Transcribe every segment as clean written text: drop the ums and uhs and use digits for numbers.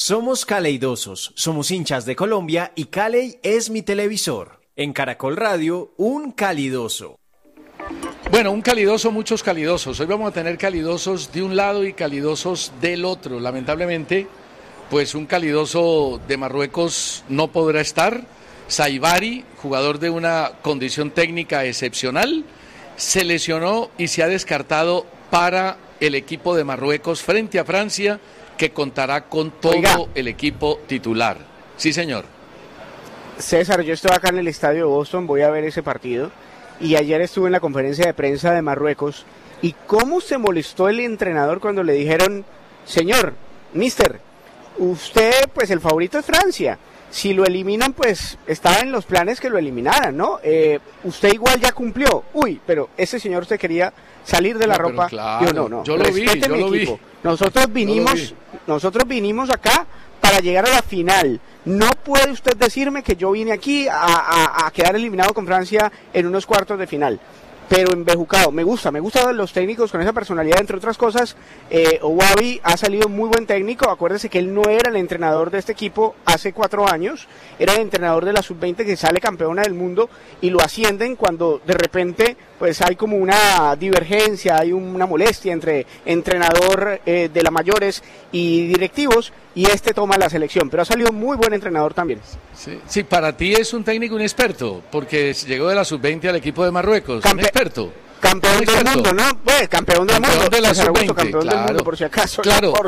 Somos caleidosos, somos hinchas de Colombia y Caley es mi televisor. En Caracol Radio, un calidoso. Bueno, un calidoso, muchos calidosos. Hoy vamos a tener calidosos de un lado y calidosos del otro. Lamentablemente, pues un calidoso de Marruecos no podrá estar. Saibari, jugador de una condición técnica excepcional, se lesionó y se ha descartado para el equipo de Marruecos frente a Francia, que contará con todo el equipo titular. Sí, señor. César, yo estoy acá en el estadio de Boston, voy a ver ese partido, y ayer estuve en la conferencia de prensa de Marruecos, y cómo se molestó el entrenador cuando le dijeron, señor, mister, usted, pues el favorito es Francia, si lo eliminan, pues estaba en los planes que lo eliminaran, ¿no? Usted igual ya cumplió, pero ese señor se quería salir de la ropa. Claro, no, yo lo vi. Nosotros vinimos acá para llegar a la final. No puede usted decirme que yo vine aquí a quedar eliminado con Francia en unos cuartos de final. Pero embejucado, me gusta los técnicos con esa personalidad, entre otras cosas. Ouabi ha salido muy buen técnico. Acuérdese que él no era el entrenador de este equipo hace 4 años, era el entrenador de la sub-20 que sale campeona del mundo y lo ascienden cuando de repente pues hay como una divergencia, hay una molestia entre entrenador de las mayores y directivos, y toma la selección, pero ha salido muy buen entrenador también. Sí, para ti es un técnico inexperto, porque llegó de la sub-20 al equipo de Marruecos, un experto. Campeón del mundo, ¿no? Pues campeón del mundo. De la sub-20, campeón del mundo, por si acaso.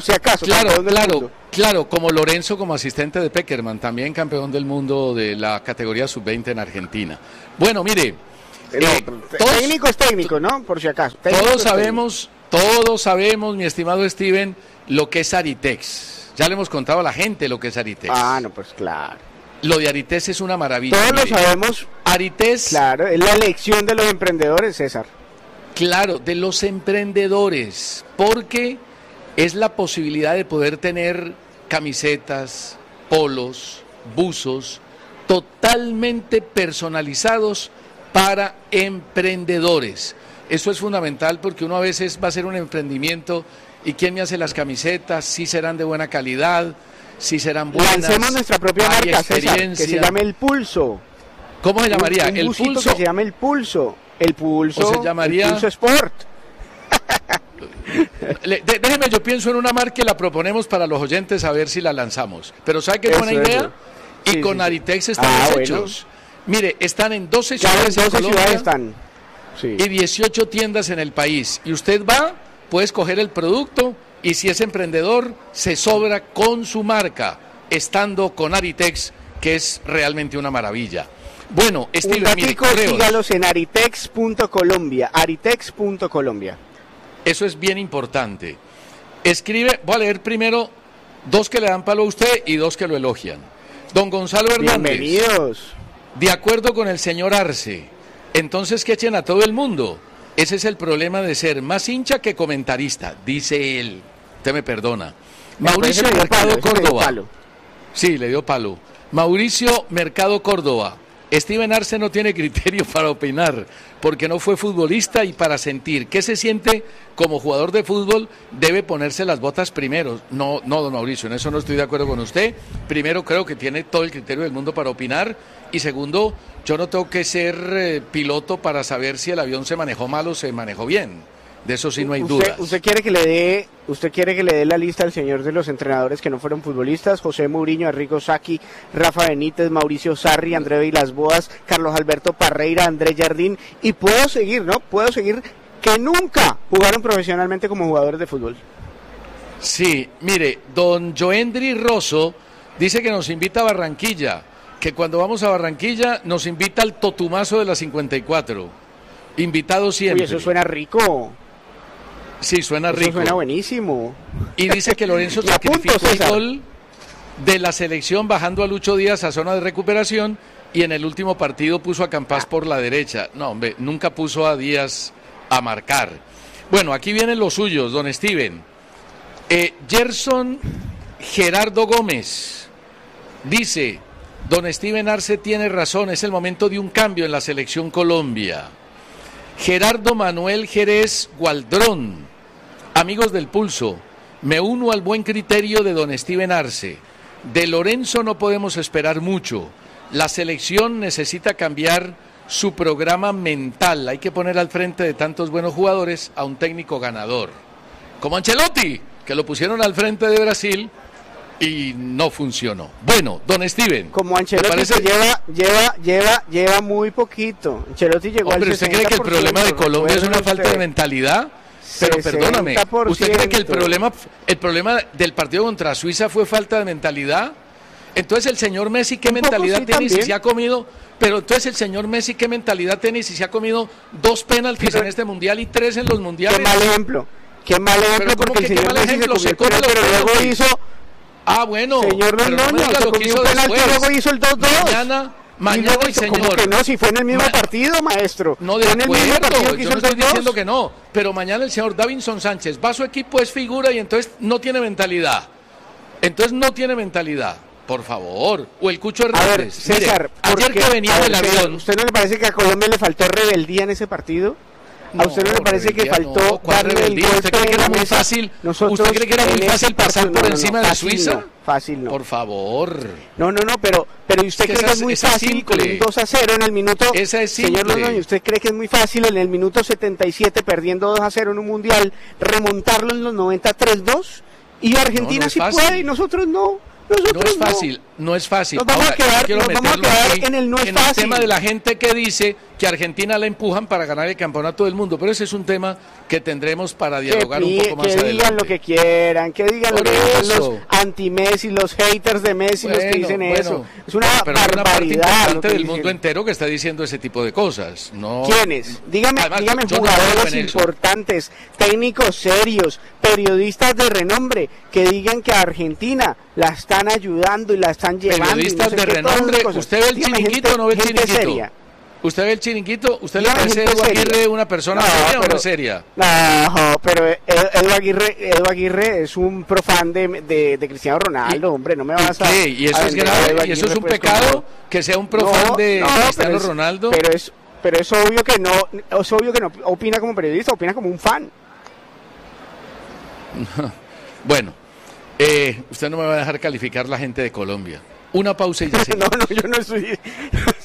Claro, como Lorenzo como asistente de Peckerman, también campeón del mundo de la categoría sub-20 en Argentina. Bueno, mire, técnico es técnico, ¿no? Por si acaso. Todos sabemos, mi estimado Steven, lo que es Aritex. Ya le hemos contado a la gente lo que es Aritex. Pues claro. Lo de Aritex es una maravilla. Todos lo sabemos. Aritex. Claro, es la elección de los emprendedores, César. Claro, de los emprendedores, porque es la posibilidad de poder tener camisetas, polos, buzos, totalmente personalizados para emprendedores. Eso es fundamental porque uno a veces va a hacer un emprendimiento y ¿quién me hace las camisetas? Si serán de buena calidad, si serán buenas. Lancemos nuestra propia marca, César, que se llame El Pulso. ¿Cómo se llamaría? El Pulso. Que se llame El Pulso. El Pulso. ¿O se llamaría? El Pulso Sport. Déjeme, yo pienso en una marca y la proponemos para los oyentes a ver si la lanzamos. Pero ¿sabe qué es buena idea? Y con Aritex estamos hechos. Mire, están en 12 ciudades en Colombia y 18 tiendas en el país. Y usted va, puede escoger el producto y si es emprendedor, se sobra con su marca, estando con Aritex, que es realmente una maravilla. Bueno, Steven, mire, sígalos en aritex.colombia, aritex.colombia. Eso es bien importante. Escribe, voy a leer primero 2 que le dan palo a usted y 2 que lo elogian. Don Gonzalo Hernández. Bienvenidos. De acuerdo con el señor Arce, entonces que echen a todo el mundo. Ese es el problema de ser más hincha que comentarista, dice él. Usted me perdona. Mauricio Mercado Córdoba. Sí, le dio palo. Mauricio Mercado Córdoba. Steven Arce no tiene criterio para opinar, porque no fue futbolista y para sentir qué se siente como jugador de fútbol debe ponerse las botas primero. No, don Mauricio, en eso no estoy de acuerdo con usted. Primero, creo que tiene todo el criterio del mundo para opinar. Y segundo, yo no tengo que ser piloto para saber si el avión se manejó mal o se manejó bien. De eso sí no hay dudas. ¿Usted quiere que le dé la lista al señor de los entrenadores que no fueron futbolistas? José Mourinho, Arrigo Sacchi, Rafa Benítez, Mauricio Sarri, André Vilas Boas, Carlos Alberto Parreira, André Jardín, y puedo seguir, ¿no? Puedo seguir, que nunca jugaron profesionalmente como jugadores de fútbol. Sí, mire, don Joendry Rosso dice que nos invita a Barranquilla, que cuando vamos a Barranquilla nos invita al Totumazo de la 54. Invitado siempre. Uy, eso suena rico. Sí, suena rico. Eso suena buenísimo. Y dice que Lorenzo sacrificó el gol de la selección bajando a Lucho Díaz a zona de recuperación y en el último partido puso a Campas por la derecha. No, hombre, nunca puso a Díaz a marcar. Bueno, aquí vienen los suyos, don Steven. Gerson Gerardo Gómez dice, don Steven Arce tiene razón, es el momento de un cambio en la selección Colombia. Gerardo Manuel Jerez Gualdrón, amigos del Pulso, Me uno al buen criterio de don Steven Arce. De Lorenzo no podemos esperar mucho. La selección necesita cambiar su programa mental. Hay que poner al frente de tantos buenos jugadores a un técnico ganador. Como Ancelotti, que lo pusieron al frente de Brasil y no funcionó. Bueno, don Steven. Como Ancelotti se lleva muy poquito. Ancelotti llegó al 60%. ¿Pero usted cree que el problema de Colombia es una falta de mentalidad? Pero perdóname, ¿usted cree que el problema del partido contra Suiza fue falta de mentalidad? Entonces el señor Messi, ¿qué mentalidad tiene si se ha comido? Pero entonces el señor Messi, ¿qué mentalidad tiene si se ha comido 2 penaltis en este mundial y 3 en los mundiales? Qué mal ejemplo. Qué mal ejemplo, porque el señor Messi se comió el penalti, pero luego hizo... Ah, bueno, señor Londoño, se comió un penalti y luego hizo el 2-2. Mañana el señor... ¿Cómo que no? Si fue en el mismo partido, maestro. No, de acuerdo, yo no estoy diciendo que no. Pero mañana el señor Davinson Sánchez va a su equipo, es figura y entonces no tiene mentalidad. Por favor. O el Cucho Hernández. A ver, César, mire, ayer que venía del avión... ¿Usted no le parece que a Colombia le faltó rebeldía en ese partido? ¿A usted no le parece que faltó darle el golpe? ¿Usted cree que era muy fácil? ¿Usted cree que era muy fácil pasar por encima de Suiza? Fácil no. Por favor. No, pero ¿usted cree que es muy fácil con un 2-0 en el minuto? Esa es simple. Señor Londoño, ¿usted cree que es muy fácil en el minuto 77 perdiendo 2-0 en un mundial remontarlo en los 90 3-2? Y Argentina sí puede y nosotros no. No es fácil. Nos vamos a quedar en el no es fácil. El tema de la gente que dice que Argentina la empujan para ganar el campeonato del mundo, pero ese es un tema que tendremos para dialogar un poco más adelante. Que digan lo que quieran, que digan lo que quieran los anti-Messi, los haters de Messi, los que dicen eso. Es una barbaridad. Una parte importante del mundo entero que está diciendo ese tipo de cosas. No. ¿Quiénes? Dígame jugadores importantes, técnicos serios, periodistas de renombre, que digan que a Argentina la están ayudando y la están llevando. Periodistas de renombre, ¿usted ve el Chiringuito o no ve el Chiringuito? ¿Usted ve el Chiringuito? ¿Usted le parece a Edu Aguirre una persona seria o no seria? No, pero Edu Aguirre es un profan de Cristiano Ronaldo, hombre, no me vas a... ¿Qué? ¿Y eso es grave? ¿Y eso es un pecado? ¿Que sea un profan de Cristiano Ronaldo? Pero es obvio que no opina como periodista, opina como un fan. Bueno, usted no me va a dejar calificar la gente de Colombia. Una pausa y ya No, yo no estoy...